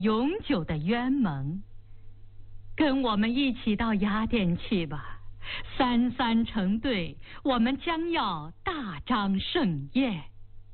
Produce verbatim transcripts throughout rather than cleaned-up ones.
永久的冤盟。跟我们一起到雅典去吧，三三成对，我们将要大张盛宴。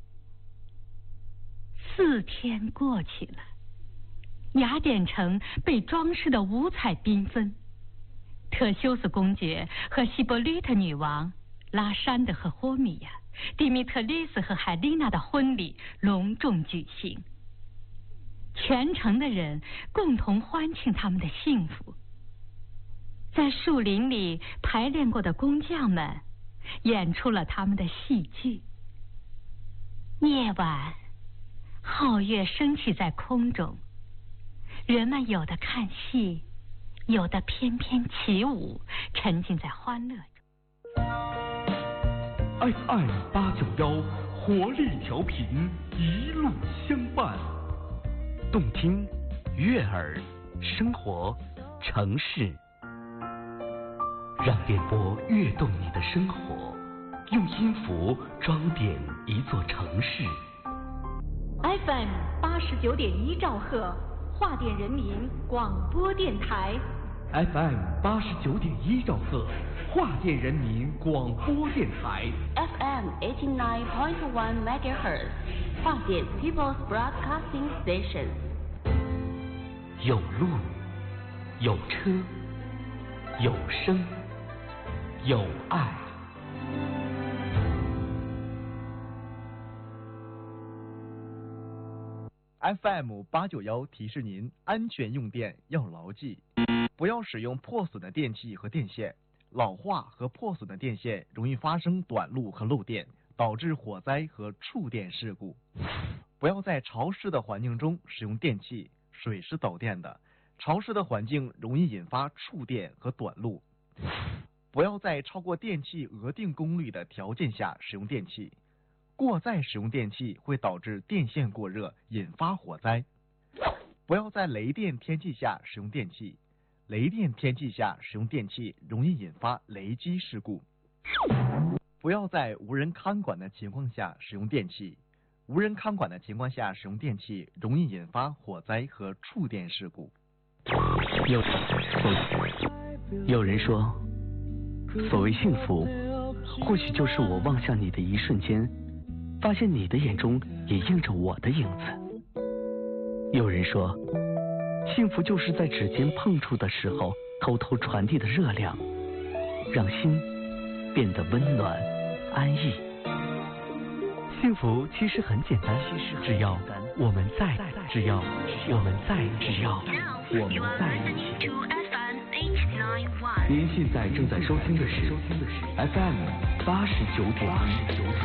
四天过去了，雅典城被装饰得五彩缤纷。特修斯公爵和希波吕特女王、拉珊德和霍米亚、蒂米特里斯和海丽娜的婚礼隆重举行，全城的人共同欢庆他们的幸福。在树林里排练过的工匠们演出了他们的戏剧。夜晚，皓月升起在空中，人们有的看戏，有的翩翩起舞，沉浸在欢乐中。 F M 八九幺活力调频，一路相伴， 动听、悦耳、生活、城市，让电波跃动你的生活，用音符装点一座城市。 F M 八十九点一兆赫，华电人民广播电台。 F M 八十九点一兆赫，华电人民广播电台。 F M eighty nine point one megahertz， 华电 People's Broadcasting Station。 有路，有车，有声，有爱。 F M 八九幺提示您：安全用电要牢记，不要使用破损的电器和电线。老化和破损的电线容易发生短路和漏电，导致火灾和触电事故。不要在潮湿的环境中使用电器，水是导电的，潮湿的环境容易引发触电和短路。不要在超过电器额定功率的条件下使用电器，过载使用电器会导致电线过热，引发火灾。不要在雷电天气下使用电器，雷电天气下使用电器容易引发雷击事故。不要在无人看管的情况下使用电器，无人看管的情况下使用电器容易引发火灾和触电事故。 有有人说，所谓幸福，或许就是我望向你的一瞬间，发现你的眼中也映着我的影子。有人说，幸福就是在指尖碰触的时候偷偷传递的热量，让心变得温暖安逸。幸福其实很简单，只要我们在，只要我们在，只要我们在一起。您现在正在收听的是 F M 八十九点一。